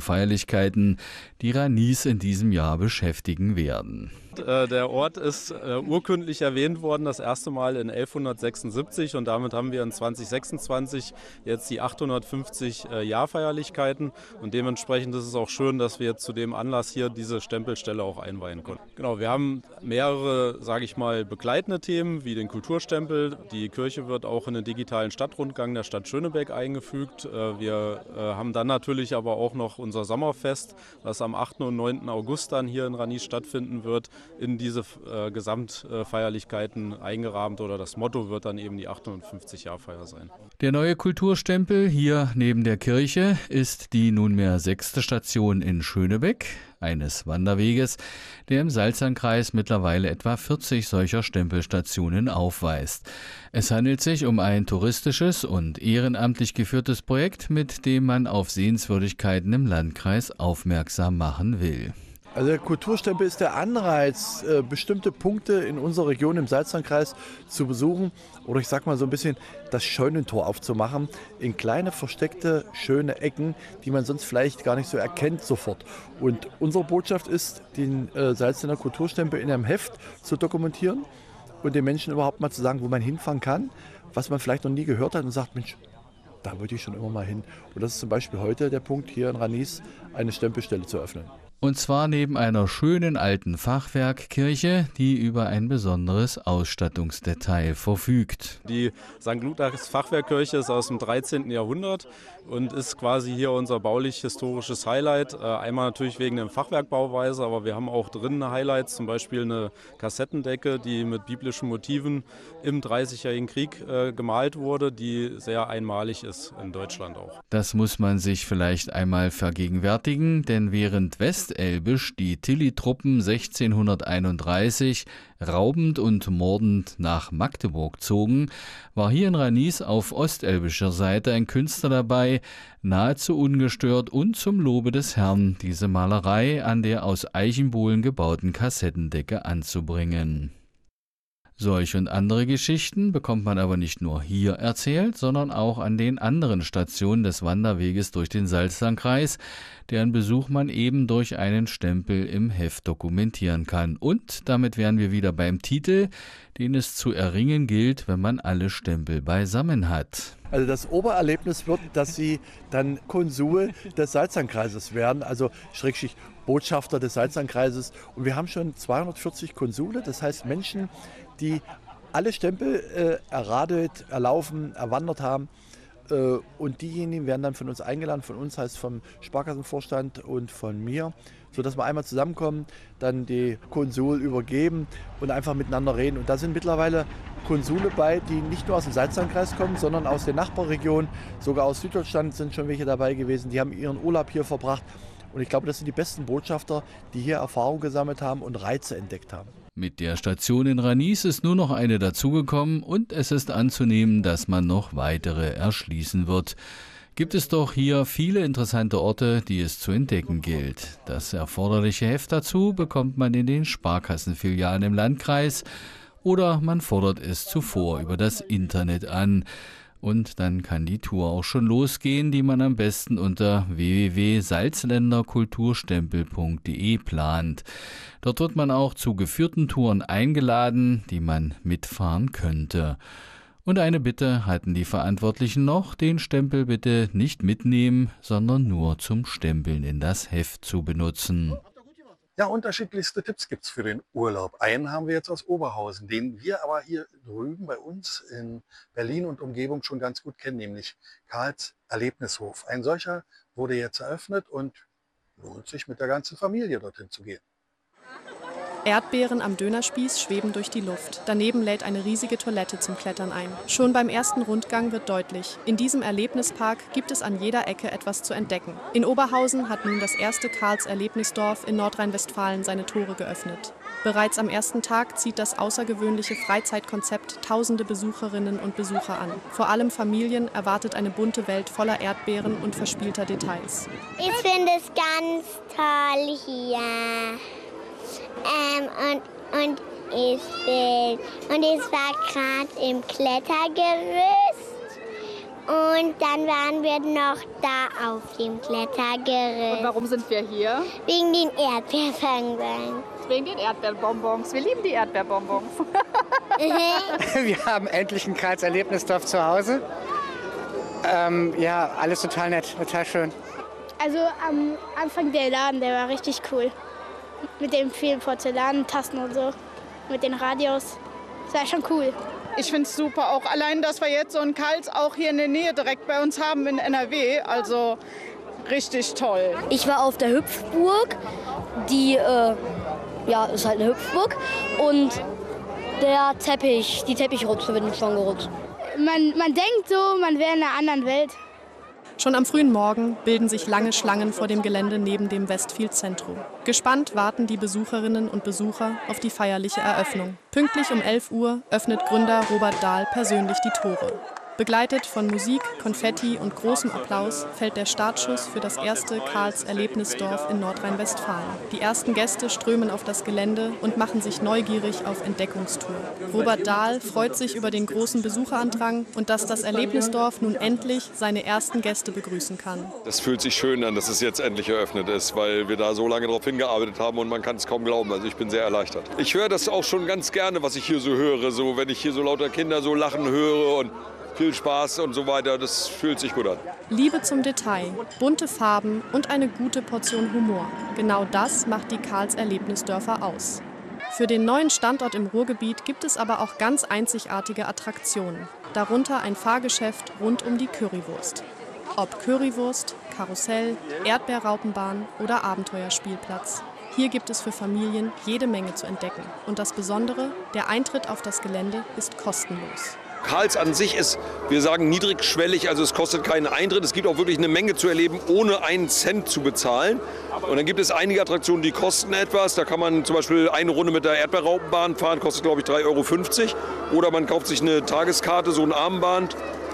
Feierlichkeiten, die Ranis in diesem Jahr beschäftigen werden. Der Ort ist urkundlich erwähnt worden, das erste Mal in 1176 und damit haben wir in 2026 jetzt die 850 Jahrfeierlichkeiten und dementsprechend ist es auch schön, dass wir zu dem Anlass hier diese Stempelstelle auch einweihen konnten. Genau, wir haben mehrere, sage ich mal, begleitende Themen wie den Kulturstempel. Die Kirche wird auch in den digitalen Stadtrundgang der Stadt Schönebeck eingefügt. Wir haben dann natürlich aber auch noch unser Sommerfest, das am 8. und 9. August dann hier in Ranis stattfinden wird, in diese Gesamtfeierlichkeiten eingerahmt oder das Motto wird dann eben die 850-Jahr-Feier sein. Der neue Kulturstempel hier neben der Kirche ist die nunmehr 6. Station in Schönebeck, eines Wanderweges, der im Salzernkreis mittlerweile etwa 40 solcher Stempelstationen aufweist. Es handelt sich um ein touristisches und ehrenamtlich geführtes Projekt, mit dem man auf Sehenswürdigkeiten im Landkreis aufmerksam machen will. Also der Kulturstempel ist der Anreiz, bestimmte Punkte in unserer Region im Salzernkreis zu besuchen oder ich sag mal so ein bisschen das Scheunentor aufzumachen in kleine, versteckte, schöne Ecken, die man sonst vielleicht gar nicht so erkennt sofort. Und unsere Botschaft ist, den Salzener Kulturstempel in einem Heft zu dokumentieren und den Menschen überhaupt mal zu sagen, wo man hinfahren kann, was man vielleicht noch nie gehört hat und sagt, Mensch, da wollte ich schon immer mal hin. Und das ist zum Beispiel heute der Punkt, hier in Ranis eine Stempelstelle zu öffnen. Und zwar neben einer schönen alten Fachwerkkirche, die über ein besonderes Ausstattungsdetail verfügt. Die St. Luthers Fachwerkkirche ist aus dem 13. Jahrhundert und ist quasi hier unser baulich-historisches Highlight. Einmal natürlich wegen der Fachwerkbauweise, aber wir haben auch drinnen Highlights, zum Beispiel eine Kassettendecke, die mit biblischen Motiven im 30-jährigen Krieg gemalt wurde, die sehr einmalig ist in Deutschland auch. Das muss man sich vielleicht einmal vergegenwärtigen, denn während Westelbisch die Tilly-Truppen 1631 raubend und mordend nach Magdeburg zogen, war hier in Ranis auf ostelbischer Seite ein Künstler dabei, nahezu ungestört und zum Lobe des Herrn diese Malerei an der aus Eichenbohlen gebauten Kassettendecke anzubringen. Solch und andere Geschichten bekommt man aber nicht nur hier erzählt, sondern auch an den anderen Stationen des Wanderweges durch den Salzernkreis, deren Besuch man eben durch einen Stempel im Heft dokumentieren kann. Und damit wären wir wieder beim Titel, den es zu erringen gilt, wenn man alle Stempel beisammen hat. Also das Obererlebnis wird, dass Sie dann Konsul des Salzernkreises werden, also Schrägstrich Botschafter des Salzernkreises. Und wir haben schon 240 Konsule, das heißt Menschen, die alle Stempel erradelt, erlaufen, erwandert haben. Und diejenigen werden dann von uns eingeladen, von uns heißt vom Sparkassenvorstand und von mir, sodass wir einmal zusammenkommen, dann die Konsul übergeben und einfach miteinander reden. Und da sind mittlerweile Konsule bei, die nicht nur aus dem Salzernkreis kommen, sondern aus den Nachbarregionen, sogar aus Süddeutschland sind schon welche dabei gewesen, die haben ihren Urlaub hier verbracht. Und ich glaube, das sind die besten Botschafter, die hier Erfahrung gesammelt haben und Reize entdeckt haben. Mit der Station in Ranis ist nur noch eine dazugekommen und es ist anzunehmen, dass man noch weitere erschließen wird. Gibt es doch hier viele interessante Orte, die es zu entdecken gilt. Das erforderliche Heft dazu bekommt man in den Sparkassenfilialen im Landkreis oder man fordert es zuvor über das Internet an. Und dann kann die Tour auch schon losgehen, die man am besten unter www.salzländerkulturstempel.de plant. Dort wird man auch zu geführten Touren eingeladen, die man mitfahren könnte. Und eine Bitte hatten die Verantwortlichen noch, den Stempel bitte nicht mitnehmen, sondern nur zum Stempeln in das Heft zu benutzen. Ja, unterschiedlichste Tipps gibt es für den Urlaub. Einen haben wir jetzt aus Oberhausen, den wir aber hier drüben bei uns in Berlin und Umgebung schon ganz gut kennen, nämlich Karls Erlebnishof. Ein solcher wurde jetzt eröffnet und lohnt sich mit der ganzen Familie dorthin zu gehen. Erdbeeren am Dönerspieß schweben durch die Luft. Daneben lädt eine riesige Toilette zum Klettern ein. Schon beim ersten Rundgang wird deutlich, in diesem Erlebnispark gibt es an jeder Ecke etwas zu entdecken. In Oberhausen hat nun das erste Karls Erlebnisdorf in Nordrhein-Westfalen seine Tore geöffnet. Bereits am ersten Tag zieht das außergewöhnliche Freizeitkonzept tausende Besucherinnen und Besucher an. Vor allem Familien erwartet eine bunte Welt voller Erdbeeren und verspielter Details. Ich finde es ganz toll hier. Und ich war gerade im Klettergerüst Und dann waren wir noch da auf dem Klettergerüst. Und warum sind wir hier? Wegen den Erdbeerfangbahnen. Wegen den Erdbeerbonbons. Wir lieben die Erdbeerbonbons. Wir haben endlich ein Karls Erlebnisdorf zu Hause. Ja, alles total nett, total schön. Also am Anfang der Laden, der war richtig cool. Mit den vielen Porzellantasten und so, mit den Radios. Das war schon cool. Ich finde es super, auch allein, dass wir jetzt so einen Karls auch hier in der Nähe direkt bei uns haben in NRW. Also richtig toll. Ich war auf der Hüpfburg, die ist halt eine Hüpfburg. Und die Teppichrutsche bin ich schon gerutscht. Man denkt so, man wäre in einer anderen Welt. Schon am frühen Morgen bilden sich lange Schlangen vor dem Gelände neben dem Westfield Zentrum. Gespannt warten die Besucherinnen und Besucher auf die feierliche Eröffnung. Pünktlich um 11 Uhr öffnet Gründer Robert Dahl persönlich die Tore. Begleitet von Musik, Konfetti und großem Applaus fällt der Startschuss für das erste Karls Erlebnisdorf in Nordrhein-Westfalen. Die ersten Gäste strömen auf das Gelände und machen sich neugierig auf Entdeckungstour. Robert Dahl freut sich über den großen Besucherandrang und dass das Erlebnisdorf nun endlich seine ersten Gäste begrüßen kann. Das fühlt sich schön an, dass es jetzt endlich eröffnet ist, weil wir da so lange darauf hingearbeitet haben und man kann es kaum glauben. Also ich bin sehr erleichtert. Ich höre das auch schon ganz gerne, was ich hier so höre, so wenn ich hier so lauter Kinder so lachen höre und viel Spaß und so weiter, das fühlt sich gut an. Liebe zum Detail, bunte Farben und eine gute Portion Humor. Genau das macht die Karls Erlebnisdörfer aus. Für den neuen Standort im Ruhrgebiet gibt es aber auch ganz einzigartige Attraktionen. Darunter ein Fahrgeschäft rund um die Currywurst. Ob Currywurst, Karussell, Erdbeerraupenbahn oder Abenteuerspielplatz. Hier gibt es für Familien jede Menge zu entdecken. Und das Besondere, der Eintritt auf das Gelände ist kostenlos. Karls an sich ist, wir sagen, niedrigschwellig, also es kostet keinen Eintritt. Es gibt auch wirklich eine Menge zu erleben, ohne einen Cent zu bezahlen. Und dann gibt es einige Attraktionen, die kosten etwas. Da kann man zum Beispiel eine Runde mit der Erdbeerraupenbahn fahren, kostet glaube ich 3,50 €. Oder man kauft sich eine Tageskarte, so ein Armband.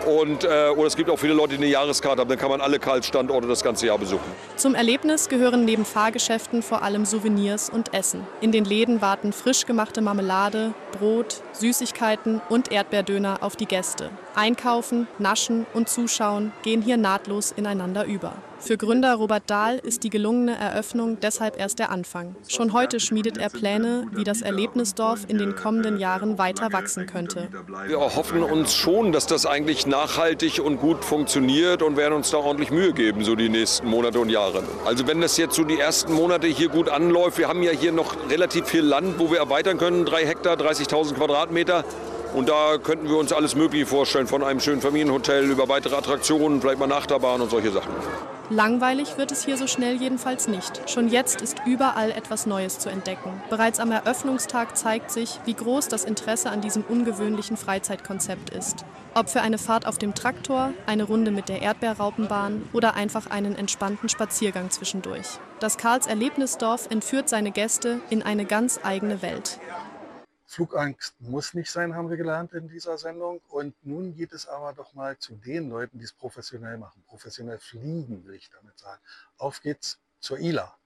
Oder es gibt auch viele Leute, die eine Jahreskarte haben, dann kann man alle Karls-Standorte das ganze Jahr besuchen. Zum Erlebnis gehören neben Fahrgeschäften vor allem Souvenirs und Essen. In den Läden warten frisch gemachte Marmelade, Brot, Süßigkeiten und Erdbeerdöner auf die Gäste. Einkaufen, Naschen und Zuschauen gehen hier nahtlos ineinander über. Für Gründer Robert Dahl ist die gelungene Eröffnung deshalb erst der Anfang. Schon heute schmiedet er Pläne, wie das Erlebnisdorf in den kommenden Jahren weiter wachsen könnte. Wir hoffen uns schon, dass das eigentlich nachhaltig und gut funktioniert und werden uns da ordentlich Mühe geben, so die nächsten Monate und Jahre. Also wenn das jetzt so die ersten Monate hier gut anläuft, wir haben ja hier noch relativ viel Land, wo wir erweitern können, 3 Hektar, 30.000 Quadratmeter. Und da könnten wir uns alles Mögliche vorstellen, von einem schönen Familienhotel über weitere Attraktionen, vielleicht mal eine Achterbahn und solche Sachen. Langweilig wird es hier so schnell jedenfalls nicht. Schon jetzt ist überall etwas Neues zu entdecken. Bereits am Eröffnungstag zeigt sich, wie groß das Interesse an diesem ungewöhnlichen Freizeitkonzept ist. Ob für eine Fahrt auf dem Traktor, eine Runde mit der Erdbeerraupenbahn oder einfach einen entspannten Spaziergang zwischendurch. Das Karls Erlebnisdorf entführt seine Gäste in eine ganz eigene Welt. Flugangst muss nicht sein, haben wir gelernt in dieser Sendung. Und nun geht es aber doch mal zu den Leuten, die es professionell machen. Professionell fliegen, will ich damit sagen. Auf geht's zur ILA.